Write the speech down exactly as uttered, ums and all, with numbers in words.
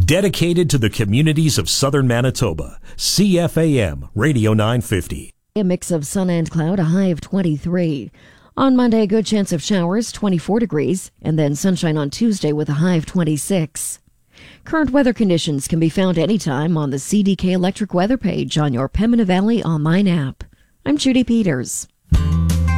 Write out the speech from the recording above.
Dedicated to the communities of southern Manitoba, C F A M Radio nine fifty. A mix of sun and cloud, a high of twenty-three. On Monday, good chance of showers, twenty-four degrees, and then sunshine on Tuesday with a high of twenty-six. Current weather conditions can be found anytime on the C D K Electric weather page on your Pembina Valley online app. I'm Judy Peters.